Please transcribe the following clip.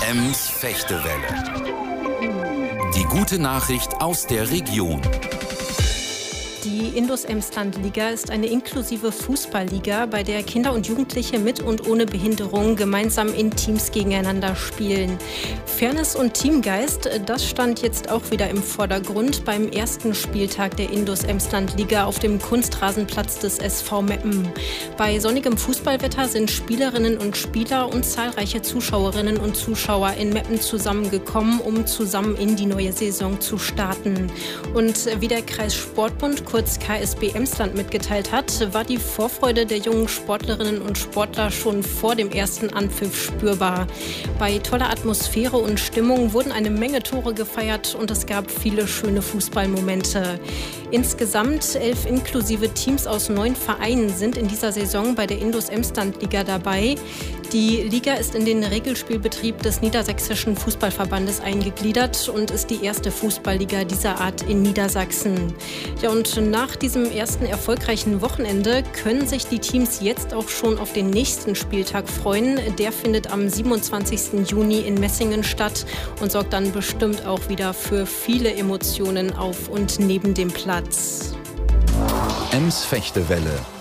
Ems Fechtewelle. Die gute Nachricht aus der Region. Die Indus-Emsland-Liga ist eine inklusive Fußballliga, bei der Kinder und Jugendliche mit und ohne Behinderung gemeinsam in Teams gegeneinander spielen. Fairness und Teamgeist, das stand jetzt auch wieder im Vordergrund beim ersten Spieltag der Indus-Emsland-Liga auf dem Kunstrasenplatz des SV Meppen. Bei sonnigem Fußballwetter sind Spielerinnen und Spieler und zahlreiche Zuschauerinnen und Zuschauer in Meppen zusammengekommen, um zusammen in die neue Saison zu starten. Und wie der Kreissportbund kurz KSB Emsland mitgeteilt hat, war die Vorfreude der jungen Sportlerinnen und Sportler schon vor dem ersten Anpfiff spürbar. Bei toller Atmosphäre und Stimmung wurden eine Menge Tore gefeiert und es gab viele schöne Fußballmomente. Insgesamt 11 inklusive Teams aus 9 Vereinen sind in dieser Saison bei der Indus-Emsland-Liga dabei. Die Liga ist in den Regelspielbetrieb des Niedersächsischen Fußballverbandes eingegliedert und ist die erste Fußballliga dieser Art in Niedersachsen. Ja, und nach diesem ersten erfolgreichen Wochenende können sich die Teams jetzt auch schon auf den nächsten Spieltag freuen. Der findet am 27. Juni in Messingen statt und sorgt dann bestimmt auch wieder für viele Emotionen auf und neben dem Platz. Ems Fechtewelle.